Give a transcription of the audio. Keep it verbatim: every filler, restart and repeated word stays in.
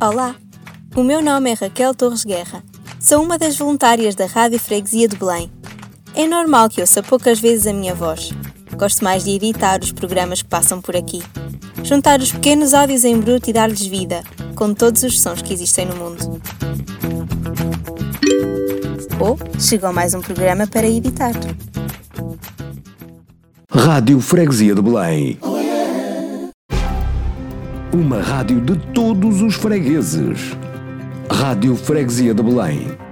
Olá, o meu nome é Raquel Torres Guerra. Sou uma das voluntárias da Rádio Freguesia de Belém. É normal que ouça poucas vezes a minha voz. Gosto mais de editar os programas que passam por aqui. Juntar os pequenos áudios em bruto e dar-lhes vida, com todos os sons que existem no mundo. Oh, chegou mais um programa para editar. Rádio Freguesia de Belém. Uma rádio de todos os fregueses. Rádio Freguesia de Belém.